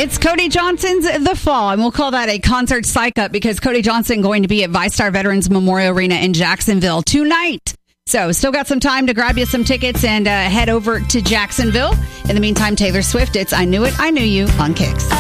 It's Cody Johnson's The Fall, and we'll call that a concert psych up because Cody Johnson going to be at VyStar Veterans Memorial Arena in Jacksonville tonight. So still got some time to grab you some tickets and head over to Jacksonville. In the meantime, Taylor Swift, it's I Knew It, I Knew You on Kicks.